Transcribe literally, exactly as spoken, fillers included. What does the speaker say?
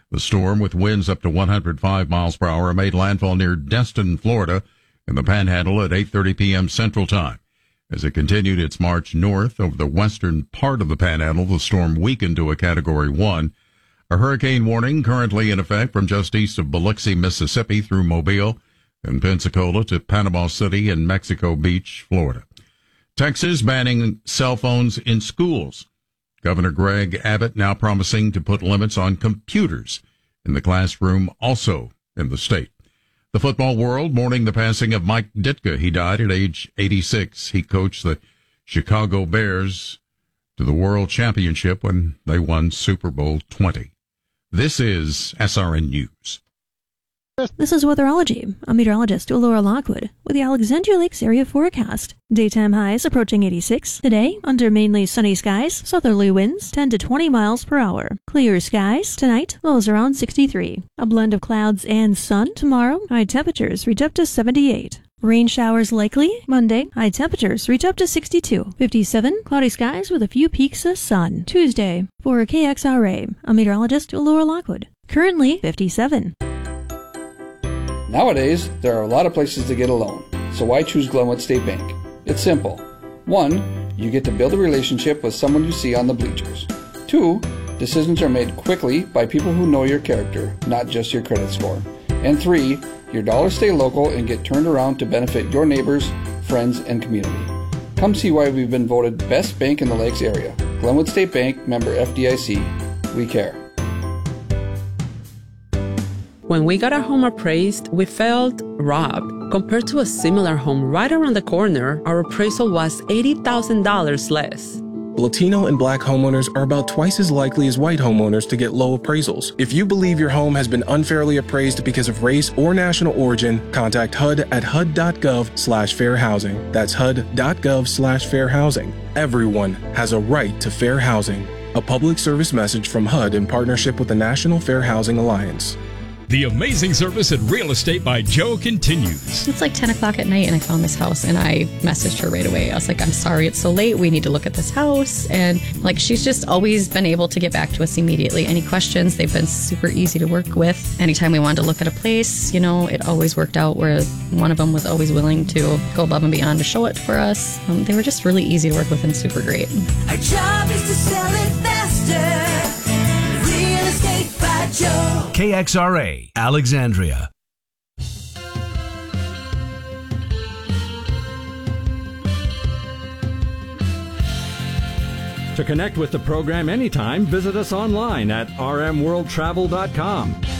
The storm, with winds up to one hundred five miles per hour, made landfall near Destin, Florida, in the Panhandle at eight thirty p.m. Central Time. As it continued its march north over the western part of the Panhandle, the storm weakened to a Category one. A hurricane warning currently in effect from just east of Biloxi, Mississippi, through Mobile and Pensacola to Panama City and Mexico Beach, Florida. Texas banning cell phones in schools. Governor Greg Abbott now promising to put limits on computers in the classroom, also in the state. The football world mourning the passing of Mike Ditka. He died at age eighty-six. He coached the Chicago Bears to the World Championship when they won Super Bowl twenty. This is S R N News. This is Weatherology. I'm meteorologist Laura Lockwood with the Alexandria Lakes area forecast. Daytime highs approaching eighty-six. Today, under mainly sunny skies, southerly winds ten to twenty miles per hour. Clear skies tonight, lows around sixty-three. A blend of clouds and sun tomorrow. High temperatures reach up to seventy-eight. Rain showers likely Monday. High temperatures reach up to sixty-two. fifty-seven. Cloudy skies with a few peaks of sun. Tuesday. For K X R A, I'm meteorologist Laura Lockwood. Currently fifty-seven. Nowadays, there are a lot of places to get a loan, so why choose Glenwood State Bank? It's simple. One, you get to build a relationship with someone you see on the bleachers. Two, decisions are made quickly by people who know your character, not just your credit score. And three, your dollars stay local and get turned around to benefit your neighbors, friends, and community. Come see why we've been voted best bank in the Lakes area. Glenwood State Bank, member F D I C. We care. When we got our home appraised, we felt robbed. Compared to a similar home right around the corner, our appraisal was eighty thousand dollars less. Latino and Black homeowners are about twice as likely as white homeowners to get low appraisals. If you believe your home has been unfairly appraised because of race or national origin, contact H U D at H U D dot gov slash fair housing. That's H U D dot gov slash fair housing. Everyone has a right to fair housing. A public service message from H U D in partnership with the National Fair Housing Alliance. The amazing service at Real Estate by Joe continues. It's like ten o'clock at night and I found this house and I messaged her right away. I was like, I'm sorry it's so late. We need to look at this house. And like, she's just always been able to get back to us immediately. Any questions, they've been super easy to work with. Anytime we wanted to look at a place, you know, it always worked out where one of them was always willing to go above and beyond to show it for us. Um, they were just really easy to work with and super great. Our job is to sell it faster. Real Estate by Joe. K X R A, Alexandria. To connect with the program anytime, visit us online at r m world travel dot com.